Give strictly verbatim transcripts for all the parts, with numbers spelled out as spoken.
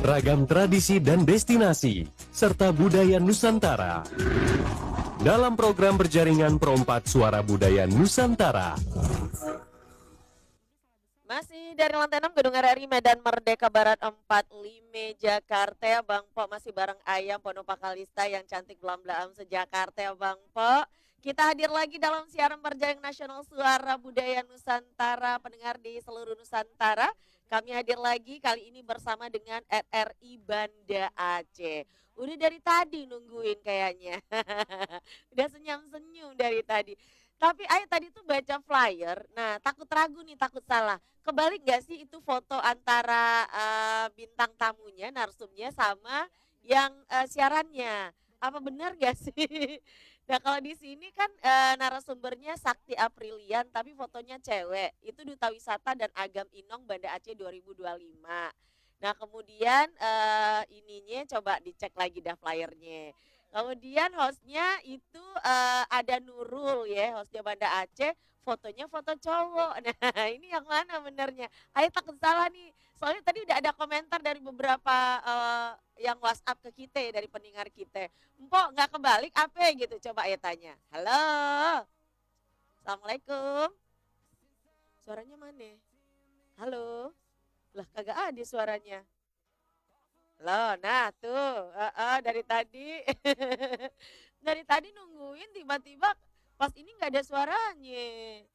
ragam tradisi dan destinasi, serta budaya Nusantara. Dalam program berjaringan Perompak Suara Budaya Nusantara. Masih dari lantai enam Gedung R R I Medan Merdeka Barat empat puluh lima Jakarta. Bang Po masih bareng Ayam Ponopa Kalista yang cantik belam-belam sejakarta Bang Po. Kita hadir lagi dalam siaran berjaring nasional Suara Budaya Nusantara. Pendengar di seluruh Nusantara, kami hadir lagi kali ini bersama dengan R R I Banda Aceh. Udah dari tadi nungguin kayaknya. Udah senyum-senyum dari tadi. Tapi Ayah tadi tuh baca flyer, nah takut ragu nih, takut salah. Kebalik gak sih itu foto antara uh, bintang tamunya, narsumnya sama yang uh, siarannya? Apa benar gak sih? Nah kalau di sini kan uh, narasumbernya Sakti Aprilian, tapi fotonya cewek. Itu Duta Wisata dan Agam Inong Banda Aceh dua ribu dua puluh lima. Nah kemudian uh, ininya coba dicek lagi dah flyernya. Kemudian hostnya itu uh, ada Nurul ya, hostnya Banda Aceh, fotonya foto cowok. Nah ini yang mana benernya? Ayo takut salah nih, soalnya tadi udah ada komentar dari beberapa uh, yang WhatsApp ke kita ya, dari pendengar kita. Empok nggak kebalik apa gitu, coba Ayah tanya. Halo, Assalamualaikum. Suaranya mana? Halo, lah kagak ada suaranya. Loh, nah tuh, uh, uh, dari tadi, dari tadi nungguin tiba-tiba pas ini nggak ada suaranya.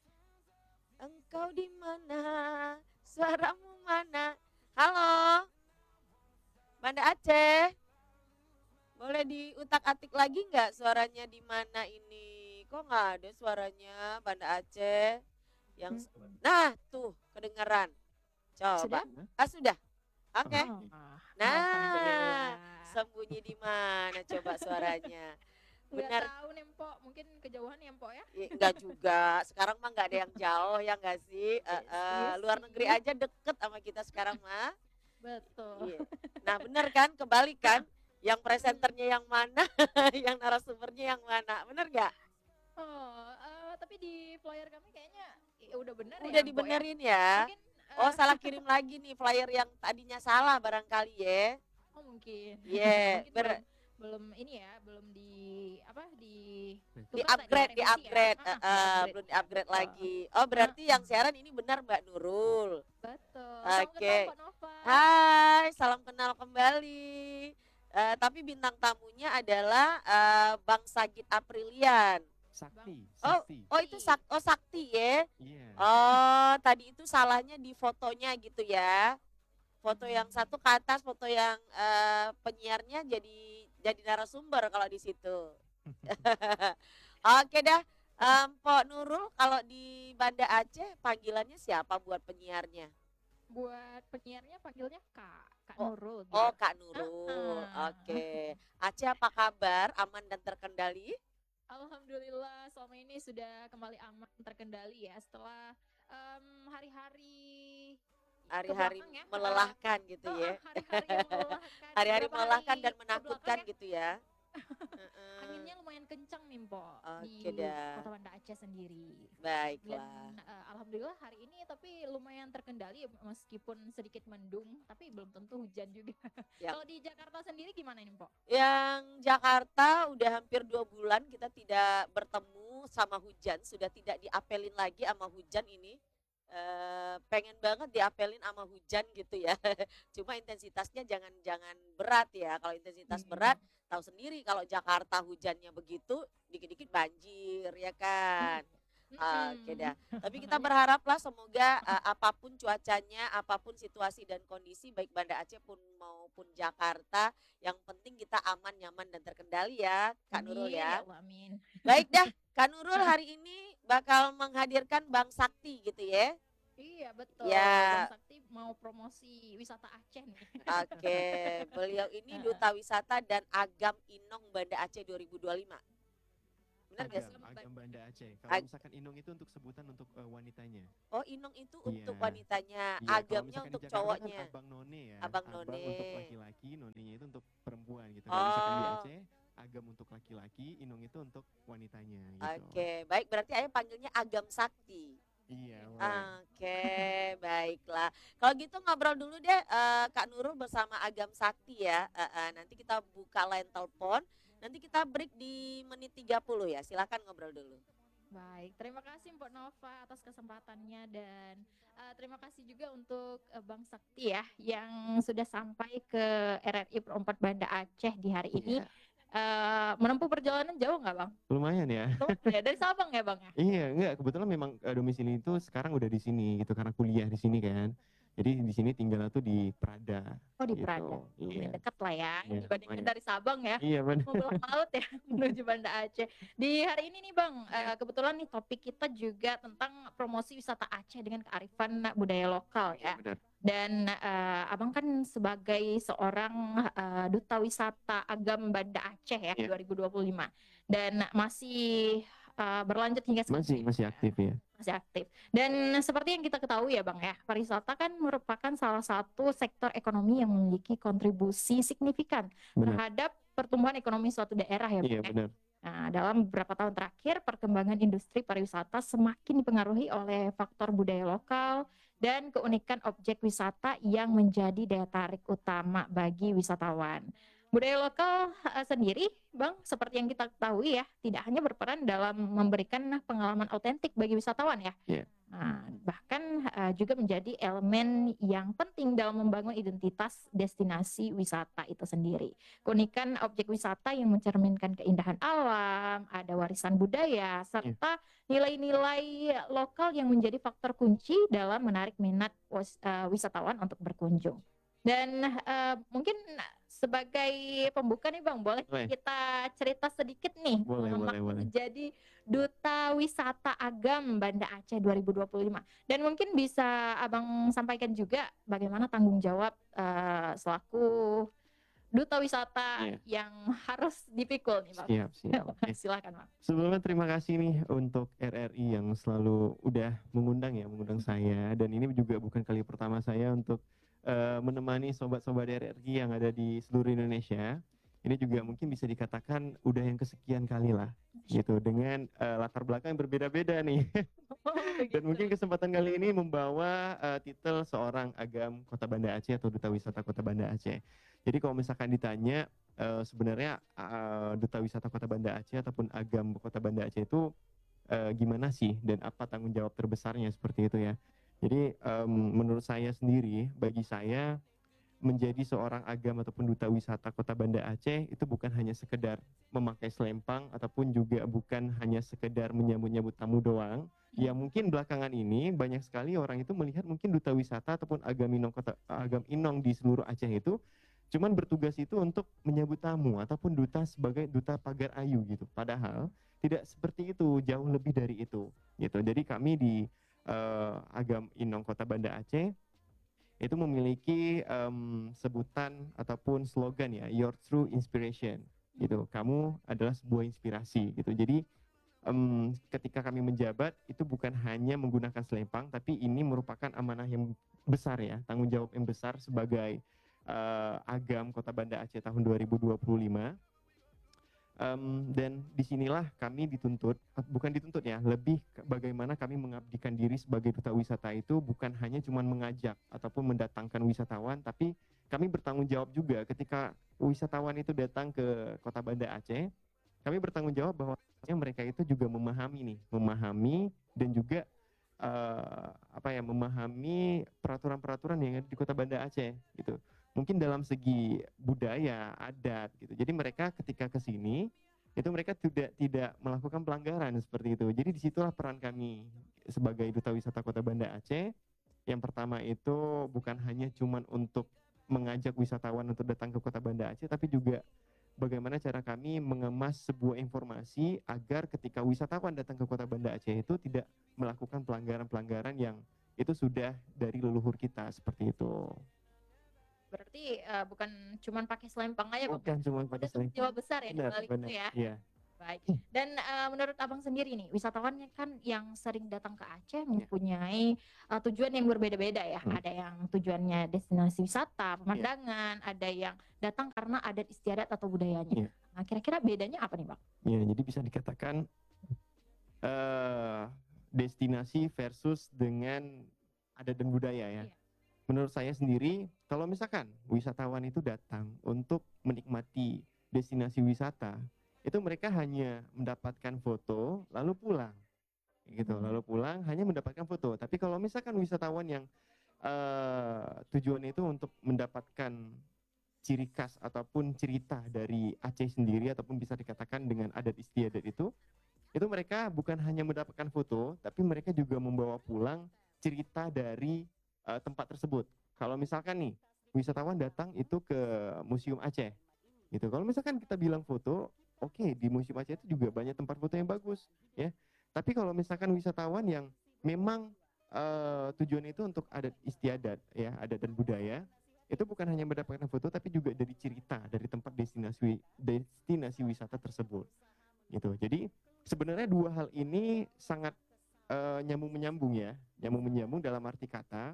Engkau di mana? Suaramu mana? Halo, Banda Aceh, boleh diutak-atik lagi nggak suaranya di mana ini? Kok nggak ada suaranya Banda Aceh? Yang, nah tuh kedengeran. Coba, Sudah? ah sudah. Oke. Okay. Oh, Nah, sembunyi di mana coba suaranya? Benar. Nggak tahu nih Mpok, mungkin kejauhan ya Mpok ya? Enggak juga, sekarang mah nggak ada yang jauh ya nggak sih? Uh, uh, luar negeri aja deket sama kita sekarang mah. Betul. Iya. Nah bener kan, kebalik kan? Yang presenternya yang mana, yang narasumbernya yang mana, bener nggak? Oh, uh, tapi di flyer kami kayaknya ya udah bener ya. Udah dibenerin ya? ya? Mungkin, uh, oh salah kirim lagi nih flyer yang tadinya salah barangkali ya? Oh mungkin. Iya. Yeah. Ber- belum ini ya, belum di apa di di upgrade, di upgrade, ya? uh, uh, belum di upgrade oh. lagi. Oh berarti uh. yang siaran ini benar Mbak Nurul. Betul. Oke. Okay. Hai, salam kenal kembali. Uh, tapi bintang tamunya adalah uh, Bang Sagit Aprilian. Sakti, oh, Sakti. Oh itu sak, oh Sakti ya. Yeah. Oh tadi itu salahnya di fotonya gitu ya. Foto yang satu ke atas, foto yang uh, penyiarnya jadi jadi narasumber kalau di situ. Oke dah, um, Pok Nurul kalau di Banda Aceh panggilannya siapa buat penyiarnya? Buat penyiarnya panggilnya Kak, Kak oh, Nurul. Gitu. Oh Kak Nurul, uh-huh. Oke. Okay. Aceh apa kabar? Aman dan terkendali? Alhamdulillah selama ini sudah kembali aman terkendali ya setelah um, hari-hari hari-hari ya? melelahkan gitu oh, ya. Hari-hari melelahkan. Hari-hari melelahkan dan menakutkan ya? gitu ya. Anginnya lumayan kencang nih, Mpok, okay, di dah. Kota Banda Aceh sendiri. Baiklah. Dan uh, alhamdulillah hari ini tapi lumayan terkendali meskipun sedikit mendung, tapi belum tentu hujan juga. Ya. Kalau di Jakarta sendiri gimana nih, Mpok? Yang Jakarta udah hampir dua bulan kita tidak bertemu sama hujan, sudah tidak diapelin lagi sama hujan ini. Uh, pengen banget diapelin sama hujan gitu ya. Cuma intensitasnya jangan jangan berat ya. Kalau intensitas hmm. berat, tahu sendiri kalau Jakarta hujannya begitu, dikit-dikit banjir ya kan. Hmm. Oke dah. Tapi kita berharaplah semoga uh, apapun cuacanya, apapun situasi dan kondisi baik Banda Aceh pun maupun Jakarta, yang penting kita aman, nyaman dan terkendali ya, Kak Nurul ya. Amin. Baik dah. Kak Nurul hari ini bakal menghadirkan Bang Sakti gitu ya? Iya betul, ya. Bang Sakti mau promosi wisata Aceh nih. Oke, beliau ini Duta Wisata dan Agam Inong Banda Aceh dua ribu dua puluh lima. Benar Agam, gak sih? Agam Banda Aceh, kalau Ag- misalkan Inong itu untuk sebutan untuk uh, wanitanya. Oh Inong itu yeah. untuk wanitanya, yeah, Agamnya untuk cowoknya. Kan Abang None ya, Abang, Abang None untuk laki-laki, Nonenya itu untuk perempuan gitu. Oh. Kalau misalkan di Aceh, Agam untuk laki-laki, Inong itu untuk wanitanya gitu. Oke, okay. Baik berarti ayah panggilnya Agam Sakti. Iya, boleh. Oke, baiklah. Kalau gitu ngobrol dulu deh eh, Kak Nurul bersama Agam Sakti ya. Eh, eh, nanti kita buka line telepon. Nanti kita break di menit tiga puluh ya. Silakan ngobrol dulu. Baik, terima kasih Mbak Nova atas kesempatannya dan uh, terima kasih juga untuk uh, Bang Sakti ya yang sudah sampai ke R R I Pro empat Banda Aceh di hari ini. Iya. Uh, menempuh perjalanan jauh nggak Bang? Lumayan ya. Lumayan ya, dari Sabang ya Bang ya? Iya, enggak, kebetulan memang eh, domisili itu sekarang udah di sini gitu karena kuliah di sini kan. Jadi di sini tinggal tuh di Prada. Oh di gitu. Prada, Iya. lumayan dekat lah ya Iya, dibandingkan lumayan. dari Sabang ya. Iya, benar. Mobil laut ya menuju Banda Aceh. Di hari ini nih Bang, Iya. uh, kebetulan nih topik kita juga tentang promosi wisata Aceh dengan kearifan budaya lokal Iya, ya. benar. Dan uh, Abang kan sebagai seorang uh, duta wisata Agam Banda Aceh ya Iya. dua ribu dua puluh lima dan masih uh, berlanjut hingga sekarang. Masih masih aktif ya. Masih aktif. Dan seperti yang kita ketahui ya Bang ya, pariwisata kan merupakan salah satu sektor ekonomi yang memiliki kontribusi signifikan Benar. terhadap pertumbuhan ekonomi suatu daerah ya Bang Iya, ya. benar. Nah, dalam beberapa tahun terakhir, perkembangan industri pariwisata semakin dipengaruhi oleh faktor budaya lokal dan keunikan objek wisata yang menjadi daya tarik utama bagi wisatawan. Budaya lokal uh, sendiri, Bang, seperti yang kita ketahui ya, tidak hanya berperan dalam memberikan pengalaman autentik bagi wisatawan ya. Iya. Nah, bahkan uh, juga menjadi elemen yang penting dalam membangun identitas destinasi wisata itu sendiri. Keunikan objek wisata yang mencerminkan keindahan alam, ada warisan budaya, serta nilai-nilai lokal yang menjadi faktor kunci dalam menarik minat was- uh, wisatawan untuk berkunjung. Dan uh, mungkin sebagai pembuka nih Bang, boleh Boleh. kita cerita sedikit nih Boleh, pengalaman boleh, boleh. menjadi Duta Wisata Agam Banda Aceh dua ribu dua puluh lima. Dan mungkin bisa Abang sampaikan juga bagaimana tanggung jawab uh, selaku Duta Wisata Iya. yang harus dipikul nih Bang. Siap, siap. Oke. Silakan Bang. Sebelumnya terima kasih nih untuk R R I yang selalu udah mengundang ya, mengundang saya. Dan ini juga bukan kali pertama saya untuk uh, menemani sobat-sobat R R I yang ada di seluruh Indonesia. Ini juga mungkin bisa dikatakan udah yang kesekian kali lah, gitu, dengan uh, latar belakang yang berbeda-beda nih. Oh, Dan mungkin kesempatan kali ini membawa uh, titel seorang Agam Kota Banda Aceh atau Duta Wisata Kota Banda Aceh. Jadi kalau misalkan ditanya uh, sebenarnya uh, Duta Wisata Kota Banda Aceh ataupun Agam Kota Banda Aceh itu uh, gimana sih dan apa tanggung jawab terbesarnya seperti itu ya. Jadi um, menurut saya sendiri, bagi saya menjadi seorang agam ataupun duta wisata Kota Banda Aceh itu bukan hanya sekedar memakai selempang ataupun juga bukan hanya sekedar menyambut-nyambut tamu doang. Ya mungkin belakangan ini banyak sekali orang itu melihat mungkin duta wisata ataupun agam inong kota agam inong di seluruh Aceh itu cuman bertugas itu untuk menyambut tamu ataupun duta sebagai duta pagar ayu gitu. Padahal tidak seperti itu, jauh lebih dari itu gitu. Jadi kami di uh, agam inong Kota Banda Aceh itu memiliki um, sebutan ataupun slogan ya, your true inspiration gitu. Kamu adalah sebuah inspirasi gitu. Jadi um, ketika kami menjabat itu bukan hanya menggunakan selempang, tapi ini merupakan amanah yang besar ya, tanggung jawab yang besar sebagai uh, Agam Kota Banda Aceh tahun dua ribu dua puluh lima. Um, dan disinilah kami dituntut, bukan dituntut ya, lebih bagaimana kami mengabdikan diri sebagai duta wisata itu bukan hanya cuma mengajak ataupun mendatangkan wisatawan, tapi kami bertanggung jawab juga ketika wisatawan itu datang ke Kota Banda Aceh, kami bertanggung jawab bahwa mereka itu juga memahami nih, memahami dan juga uh, apa ya, memahami peraturan-peraturan yang ada di Kota Banda Aceh gitu. Mungkin dalam segi budaya, adat gitu. Jadi mereka ketika ke sini itu mereka tidak tidak melakukan pelanggaran seperti itu. Jadi disitulah peran kami sebagai Duta Wisata Kota Banda Aceh. Yang pertama itu bukan hanya cuman untuk mengajak wisatawan untuk datang ke Kota Banda Aceh, tapi juga bagaimana cara kami mengemas sebuah informasi agar ketika wisatawan datang ke Kota Banda Aceh itu tidak melakukan pelanggaran-pelanggaran yang itu sudah dari leluhur kita seperti itu. Berarti uh, bukan cuma pakai selempang aja Bang. Bukan cuma pakai Ada tanggung selempang. jawab besar ya di Benar, balik benar. itu ya. Iya. Baik. Dan uh, menurut Abang sendiri nih, wisatawannya kan yang sering datang ke Aceh mempunyai uh, tujuan yang berbeda-beda ya. Hmm. Ada yang tujuannya destinasi wisata, pemandangan, ada yang datang karena adat istiadat atau budayanya. Iya. Nah, kira-kira bedanya apa nih, Bang? Ya, jadi bisa dikatakan uh, destinasi versus dengan adat dan budaya ya. Iya. Menurut saya sendiri, kalau misalkan wisatawan itu datang untuk menikmati destinasi wisata, itu mereka hanya mendapatkan foto lalu pulang, gitu. Hmm. Lalu pulang hanya mendapatkan foto. Tapi kalau misalkan wisatawan yang eh, tujuannya itu untuk mendapatkan ciri khas ataupun cerita dari Aceh sendiri ataupun bisa dikatakan dengan adat istiadat itu, itu mereka bukan hanya mendapatkan foto, tapi mereka juga membawa pulang cerita dari uh, tempat tersebut. Kalau misalkan nih wisatawan datang itu ke Museum Aceh, gitu. Kalau misalkan kita bilang foto, oke okay, di Museum Aceh itu juga banyak tempat foto yang bagus, ya. Tapi kalau misalkan wisatawan yang memang uh, tujuan itu untuk adat istiadat, ya, adat dan budaya, itu bukan hanya mendapatkan foto, tapi juga dari cerita dari tempat destinasi destinasi wisata tersebut, gitu. Jadi sebenarnya dua hal ini sangat uh, nyambung menyambung ya, nyambung menyambung dalam arti kata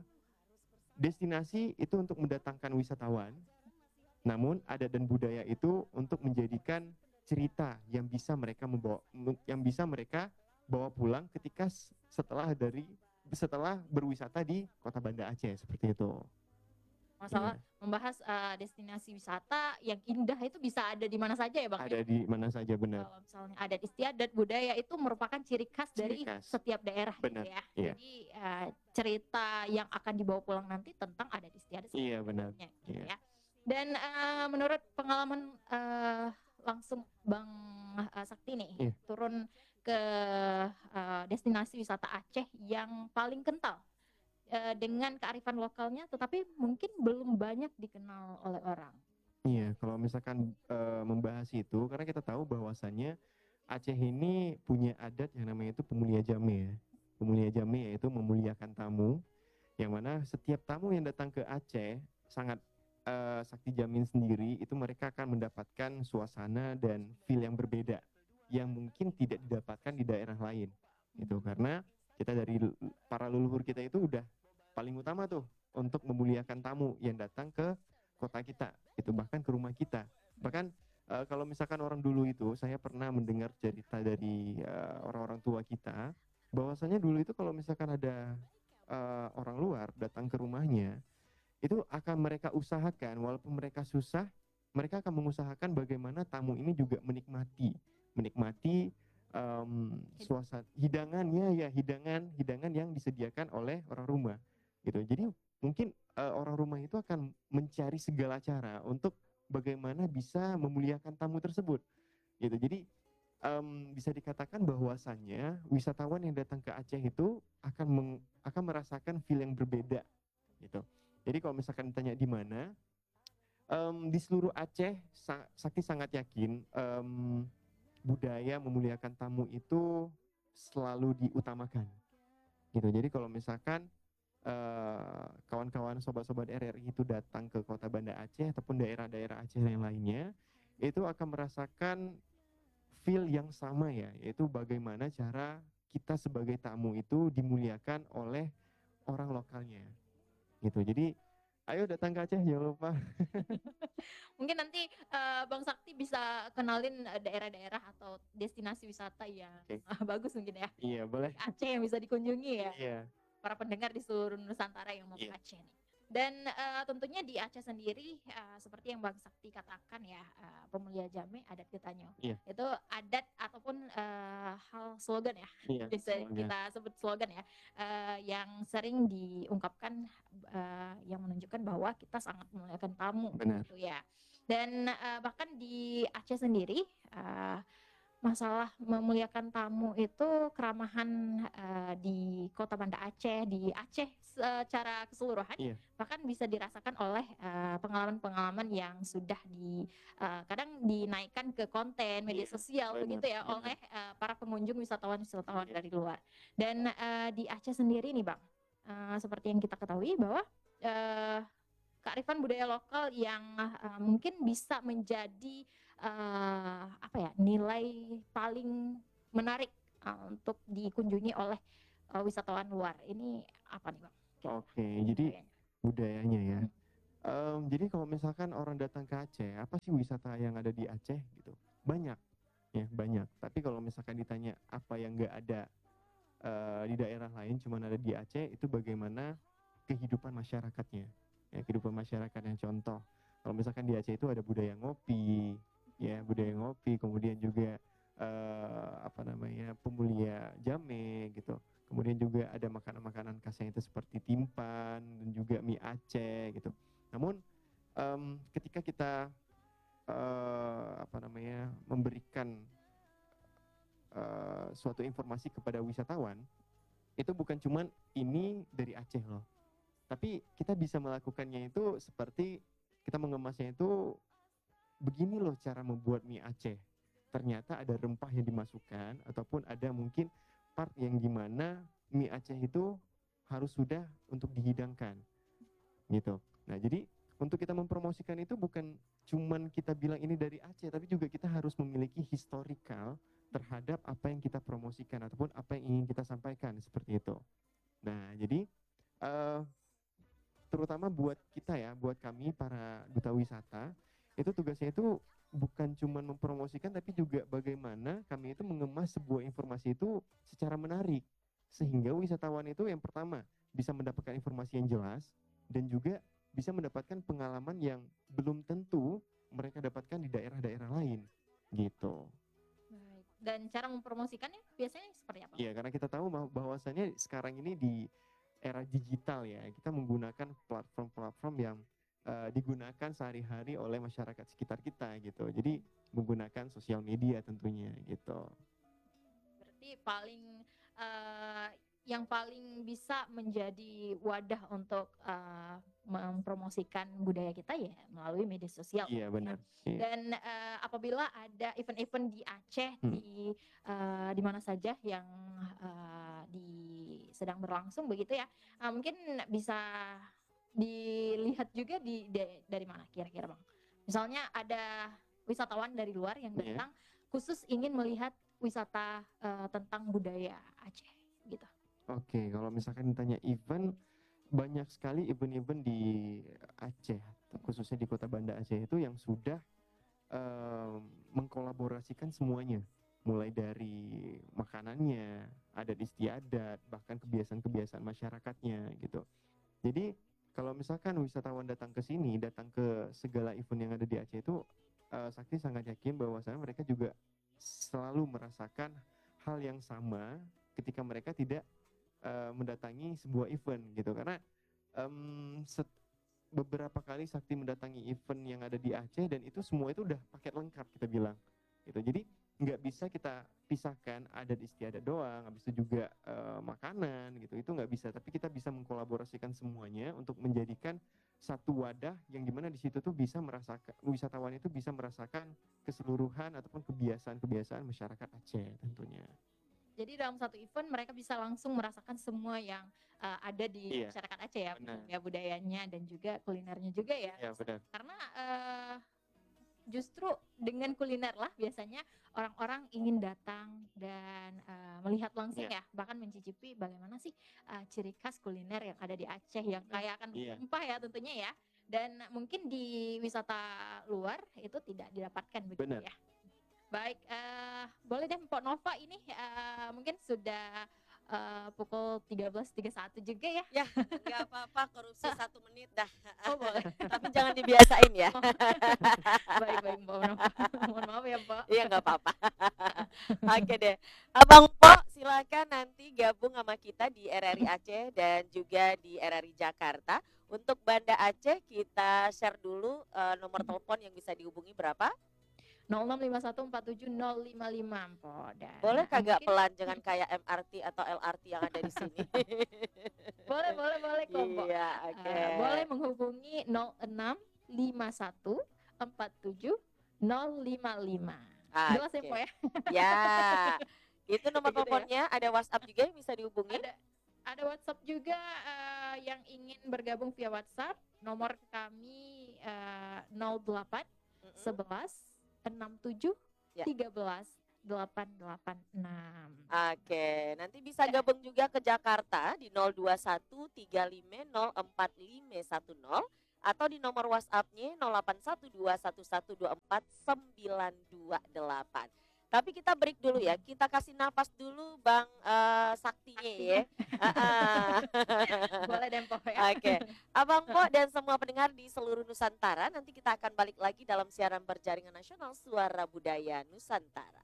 destinasi itu untuk mendatangkan wisatawan, namun adat dan budaya itu untuk menjadikan cerita yang bisa mereka membawa, yang bisa mereka bawa pulang ketika setelah dari setelah berwisata di Kota Banda Aceh seperti itu. Masalah membahas uh, destinasi wisata yang indah itu bisa ada di mana saja ya Bang? Ada di mana saja, benar. Kalau misalnya adat istiadat budaya itu merupakan ciri khas Ciri dari khas. setiap daerah Benar, gitu ya. iya. Jadi uh, cerita yang akan dibawa pulang nanti tentang adat istiadat Iya, benar. gitu Iya. ya. Dan uh, menurut pengalaman uh, langsung Bang uh, Sakti nih Iya. turun ke uh, destinasi wisata Aceh yang paling kental uh, dengan kearifan lokalnya, tetapi mungkin belum banyak dikenal oleh orang. Iya, kalau misalkan uh, membahas itu, karena kita tahu bahwasannya Aceh ini punya adat yang namanya itu pemulia jame ya. Pemulia jame yaitu memuliakan tamu, yang mana setiap tamu yang datang ke Aceh sangat uh, Sakti jamin sendiri itu mereka akan mendapatkan suasana dan feel yang berbeda yang mungkin tidak didapatkan di daerah lain, gitu. Karena kita dari para leluhur kita itu udah paling utama tuh untuk memuliakan tamu yang datang ke kota kita, itu bahkan ke rumah kita. Bahkan uh, kalau misalkan orang dulu itu, saya pernah mendengar cerita dari uh, orang-orang tua kita, bahwasanya dulu itu kalau misalkan ada uh, orang luar datang ke rumahnya, itu akan mereka usahakan, walaupun mereka susah, mereka akan mengusahakan bagaimana tamu ini juga menikmati, menikmati um, suasana hidangannya ya, hidangan hidangan yang disediakan oleh orang rumah, gitu. Jadi mungkin uh, orang rumah itu akan mencari segala cara untuk bagaimana bisa memuliakan tamu tersebut, gitu. Jadi um, bisa dikatakan bahwasannya wisatawan yang datang ke Aceh itu akan meng, akan merasakan feel yang berbeda, gitu. Jadi kalau misalkan ditanya di mana, um, di seluruh Aceh, sa- Sakti sangat yakin um, budaya memuliakan tamu itu selalu diutamakan, gitu. Jadi kalau misalkan Uh, kawan-kawan sobat-sobat R R I itu datang ke Kota Banda Aceh ataupun daerah-daerah Aceh yang lainnya, itu akan merasakan feel yang sama ya, yaitu bagaimana cara kita sebagai tamu itu dimuliakan oleh orang lokalnya, gitu. Jadi ayo datang ke Aceh, jangan lupa. Mungkin nanti uh, Bang Sakti bisa kenalin uh, daerah-daerah atau destinasi wisata yang Oke. uh, bagus mungkin ya. Iya boleh. Aceh yang bisa dikunjungi ya. Iya. Para pendengar di seluruh Nusantara yang mau ke Iya. Aceh nih. Dan uh, tentunya di Aceh sendiri uh, seperti yang Bang Sakti katakan ya, uh, pemulia jame adat Getanyo. Iya. Itu adat ataupun uh, hal slogan ya. Iya. Bisa slogan. kita sebut slogan ya, uh, yang sering diungkapkan uh, yang menunjukkan bahwa kita sangat memuliakan tamu. Benar. Gitu ya. Dan uh, bahkan di Aceh sendiri uh, masalah memuliakan tamu itu keramahan uh, di Kota Banda Aceh, di Aceh secara keseluruhan, Iya. bahkan bisa dirasakan oleh uh, pengalaman-pengalaman yang sudah di uh, kadang dinaikkan ke konten media Iya, sosial benar, begitu ya benar. oleh uh, para pengunjung wisatawan-wisatawan Iya. dari luar. Dan uh, di Aceh sendiri nih Bang, uh, seperti yang kita ketahui bahwa uh, kearifan budaya lokal yang uh, mungkin bisa menjadi uh, apa ya, nilai paling menarik uh, untuk dikunjungi oleh uh, wisatawan luar. Ini apa nih Bang? Oke, jadi Budayanya. budayanya ya. Hmm. Um, jadi kalau misalkan orang datang ke Aceh, apa sih wisata yang ada di Aceh gitu? Banyak, ya banyak. Tapi kalau misalkan ditanya apa yang nggak ada uh, di daerah lain, cuman ada di Aceh, itu bagaimana kehidupan masyarakatnya. Ya, kehidupan masyarakat yang contoh. Kalau misalkan di Aceh itu ada budaya ngopi, ya budaya ngopi, kemudian juga uh, apa namanya pemulia jame gitu. Kemudian juga ada makanan-makanan khasnya itu seperti timpan dan juga mie Aceh gitu. Namun um, ketika kita uh, apa namanya memberikan uh, suatu informasi kepada wisatawan, itu bukan cuman ini dari Aceh loh, tapi kita bisa melakukannya itu seperti kita mengemasnya itu begini loh cara membuat mie Aceh. Ternyata ada rempah yang dimasukkan ataupun ada mungkin part yang gimana mie Aceh itu harus sudah untuk dihidangkan gitu. Nah jadi untuk kita mempromosikan itu bukan cuman kita bilang ini dari Aceh, tapi juga kita harus memiliki historical terhadap apa yang kita promosikan ataupun apa yang ingin kita sampaikan seperti itu. Nah jadi uh, terutama buat kita ya, buat kami para duta wisata, itu tugasnya itu bukan cuma mempromosikan tapi juga bagaimana kami itu mengemas sebuah informasi itu secara menarik sehingga wisatawan itu yang pertama bisa mendapatkan informasi yang jelas dan juga bisa mendapatkan pengalaman yang belum tentu mereka dapatkan di daerah-daerah lain gitu. Baik. Dan cara mempromosikannya biasanya seperti apa? Iya, karena kita tahu bahwasannya sekarang ini di era digital ya, kita menggunakan platform-platform yang uh, digunakan sehari-hari oleh masyarakat sekitar kita gitu. Jadi menggunakan sosial media tentunya gitu. Berarti paling uh, yang paling bisa menjadi wadah untuk uh, mempromosikan budaya kita ya melalui media sosial. Iya benar. Iya. Dan uh, apabila ada event-event di Aceh hmm. di uh, di mana saja yang uh, di sedang berlangsung begitu ya, uh, mungkin bisa dilihat juga di, di dari mana kira-kira Bang. Misalnya ada wisatawan dari luar yang datang yeah. khusus ingin melihat wisata uh, tentang budaya Aceh gitu. Oke, okay, kalau misalkan ditanya event, banyak sekali event-event di Aceh, khususnya di Kota Banda Aceh itu yang sudah uh, mengkolaborasikan semuanya, mulai dari makanannya, adat istiadat, bahkan kebiasaan-kebiasaan masyarakatnya gitu. Jadi kalau misalkan wisatawan datang ke sini, datang ke segala event yang ada di Aceh itu, uh, Sakti sangat yakin bahwasanya mereka juga selalu merasakan hal yang sama ketika mereka tidak Uh, mendatangi sebuah event gitu, karena um, set, beberapa kali Sakti mendatangi event yang ada di Aceh dan itu semua itu udah paket lengkap kita bilang gitu. Jadi nggak bisa kita pisahkan adat istiadat doang, habis itu juga uh, makanan gitu, itu nggak bisa, tapi kita bisa mengkolaborasikan semuanya untuk menjadikan satu wadah yang dimana di situ tuh bisa merasakan, wisatawan itu bisa merasakan keseluruhan ataupun kebiasaan-kebiasaan masyarakat Aceh tentunya. Jadi dalam satu event mereka bisa langsung merasakan semua yang uh, ada di iya, masyarakat Aceh ya, ya, budayanya dan juga kulinernya juga ya. Iya, benar. Karena uh, justru dengan kuliner lah biasanya orang-orang ingin datang dan uh, melihat langsung yeah. ya, bahkan mencicipi bagaimana sih uh, ciri khas kuliner yang ada di Aceh yang kaya akan yeah. rempah ya tentunya ya. Dan mungkin di wisata luar itu tidak didapatkan begitu benar. ya. Baik, uh, boleh deh Mpok Nova ini uh, mungkin sudah uh, pukul tiga belas tiga puluh satu juga ya. Ya, nggak apa-apa, korupsi satu menit dah. Oh boleh. Tapi jangan dibiasain ya. Baik, baik Mpok Nova. Mohon maaf ya Mpok. Iya nggak apa-apa. Oke deh. Abang Mpok silakan nanti gabung sama kita di R R I Aceh dan juga di R R I Jakarta. Untuk Banda Aceh kita share dulu uh, nomor telepon yang bisa dihubungi berapa? nol enam lima satu empat tujuh nol lima lima Mpok. Dan boleh kagak mungkin... pelan, jangan kayak M R T atau L R T yang ada di sini. boleh boleh boleh kok Mpok. Iya, oke. Okay. Uh, boleh menghubungi nol enam lima satu empat tujuh nol lima lima. Okay. Jelas ya Mpok ya. Ya. Itu nomor teleponnya, ya? Ada WhatsApp juga yang bisa dihubungi. Ada, ada WhatsApp juga uh, yang ingin bergabung via WhatsApp. Nomor kami uh, nol delapan sebelas enam tujuh tiga belas delapan delapan enam. Oke, nanti bisa gabung juga ke Jakarta di nol dua satu tiga lima nol empat lima satu nol atau di nomor WhatsApp-nya nol delapan satu dua satu satu dua empat sembilan dua delapan. Tapi kita break dulu ya. Kita kasih nafas dulu Bang eh, Saktinya ya. Ah, ah. Boleh deh Po ya. Oke, Abang Po dan semua pendengar di seluruh Nusantara, nanti kita akan balik lagi dalam siaran berjaringan nasional Suara Budaya Nusantara.